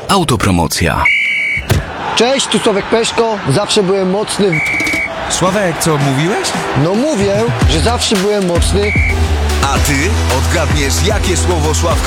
Autopromocja. Cześć, tu Sławek Peszko. Zawsze byłem mocny. Sławek, co mówiłeś? No mówię, że zawsze byłem mocny. A ty odgadniesz, jakie słowo Sławka